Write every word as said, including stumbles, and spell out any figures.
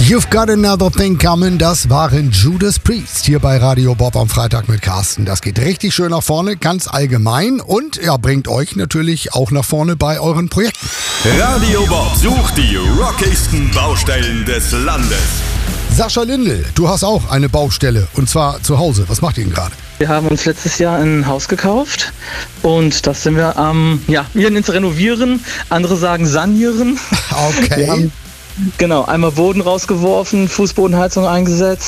You've Got Another Thing Coming, das waren Judas Priest hier bei Radio Bob am Freitag mit Carsten. Das geht richtig schön nach vorne, ganz allgemein und ja, bringt euch natürlich auch nach vorne bei euren Projekten. Radio Bob sucht die rockigsten Baustellen des Landes. Sascha Lindl, du hast auch eine Baustelle und zwar zu Hause. Was macht ihr denn gerade? Wir haben uns letztes Jahr ein Haus gekauft und das sind wir am, ähm, ja, wir nennen es renovieren, andere sagen sanieren. Okay. Wir haben, genau, einmal Boden rausgeworfen, Fußbodenheizung eingesetzt.